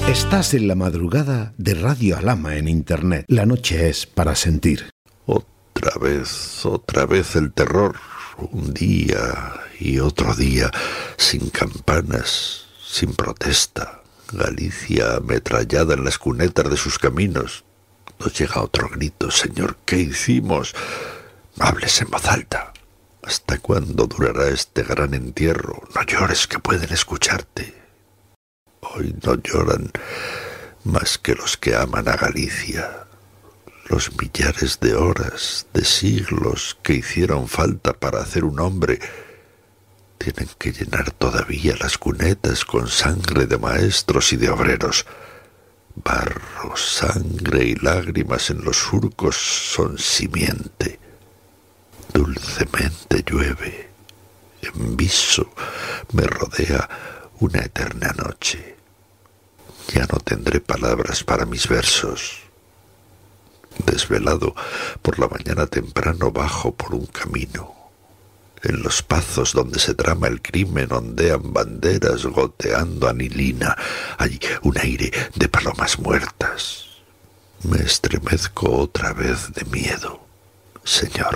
Estás en la madrugada de Radio Alhama en Internet. La noche es para sentir. Otra vez el terror. Un día y otro día, sin campanas, sin protesta. Galicia ametrallada en las cunetas de sus caminos. Nos llega otro grito. Señor, ¿qué hicimos? Hables en voz alta. ¿Hasta cuándo durará este gran entierro? No llores, que pueden escucharte. Hoy no lloran más que los que aman a Galicia. Los millares de horas, de siglos que hicieron falta para hacer un hombre, tienen que llenar todavía las cunetas con sangre de maestros y de obreros. Barro, sangre y lágrimas en los surcos son simiente. Dulcemente llueve. En viso me rodea una eterna noche. Ya no tendré palabras para mis versos. Desvelado, por la mañana temprano bajo por un camino. En los pazos donde se trama el crimen ondean banderas goteando anilina. Hay un aire de palomas muertas. Me estremezco otra vez de miedo. Señor,